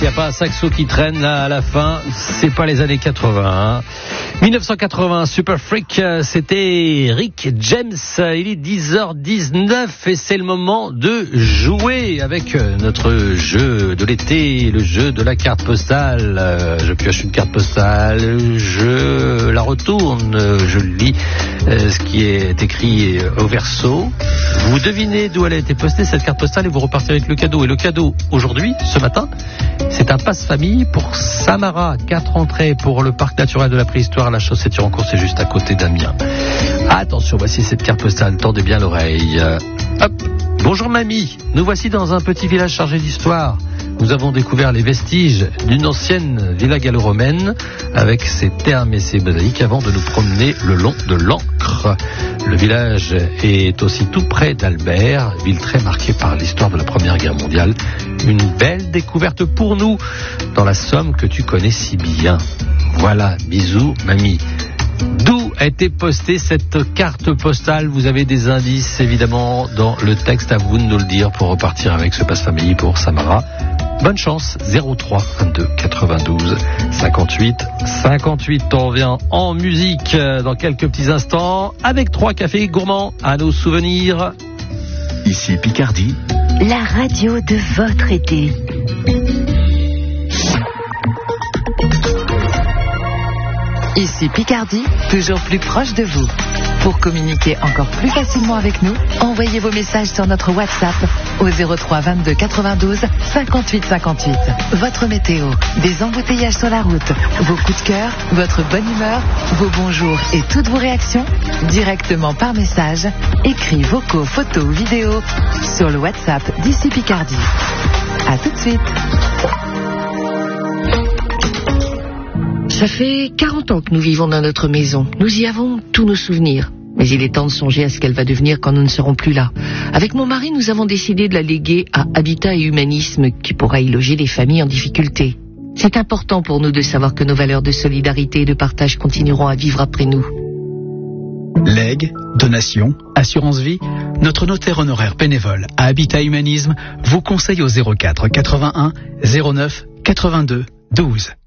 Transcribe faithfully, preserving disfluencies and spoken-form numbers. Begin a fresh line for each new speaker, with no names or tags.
n'y a pas un saxo qui traîne là à la fin, c'est pas les années quatre-vingts. Hein. dix-neuf cent quatre-vingts, Super Freak, c'était Rick James. Il est dix heures dix-neuf et c'est le moment de jouer avec notre jeu de l'été, le jeu de la carte postale. Je pioche une carte postale, je la retourne, je lis ce qui est écrit au verso. Vous devinez d'où elle a été postée cette carte postale et vous repartez avec le cadeau. Et le cadeau aujourd'hui, ce matin, c'est un passe-famille pour Samara. Quatre entrées pour le parc naturel de la préhistoire. La Chaussée-Thirancourt, c'est juste à côté d'Amiens. Attention, voici cette carte postale. Tendez bien l'oreille. Euh, hop. Bonjour mamie. Nous voici dans un petit village chargé d'histoire. Nous avons découvert les vestiges d'une ancienne villa gallo-romaine avec ses thermes et ses mosaïques avant de nous promener le long de l'Ancre. Le village est aussi tout près d'Albert, ville très marquée par l'histoire de la Première Guerre mondiale. Une belle découverte pour nous dans la Somme que tu connais si bien. Voilà, bisous mamie. D'où a été postée cette carte postale? Vous avez des indices évidemment dans le texte, à vous de nous le dire pour repartir avec ce passe-famille pour Samara. Bonne chance. Zéro trois vingt-deux quatre-vingt-douze cinquante-huit cinquante-huit. On revient en musique dans quelques petits instants avec trois cafés gourmands à nos souvenirs.
Ici Picardie,
la radio de votre été. Ici Picardie, toujours plus proche de vous. Pour communiquer encore plus facilement avec nous, envoyez vos messages sur notre WhatsApp au zéro trois vingt-deux quatre-vingt-douze cinquante-huit cinquante-huit. Votre météo, des embouteillages sur la route, vos coups de cœur, votre bonne humeur, vos bonjours et toutes vos réactions, directement par message, écrits, vocaux, photos, vidéos, sur le WhatsApp d'Ici Picardie. À tout de suite.
Ça fait quarante ans que nous vivons dans notre maison. Nous y avons tous nos souvenirs. Mais il est temps de songer à ce qu'elle va devenir quand nous ne serons plus là. Avec mon mari, nous avons décidé de la léguer à Habitat et Humanisme, qui pourra y loger des familles en difficulté. C'est important pour nous de savoir que nos valeurs de solidarité et de partage continueront à vivre après nous.
legs, donations, assurance vie, notre notaire honoraire bénévole à Habitat Humanisme vous conseille au zéro quatre quatre-vingt-un zéro neuf quatre-vingt-deux douze.